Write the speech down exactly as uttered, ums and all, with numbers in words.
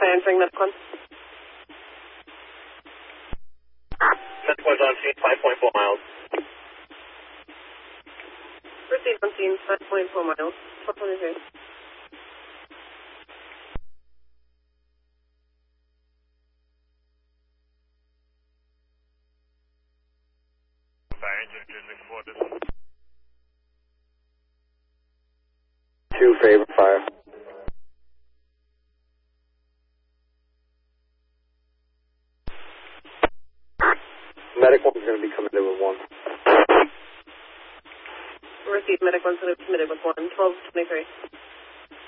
answering that one. Medic one's on scene, five point four miles. Proceed on scene, five point four miles. twelve twenty-three. Two favor fire. Medic one's going to be coming in with one. Receive medic one, so they're committed with one. twelve twenty-three.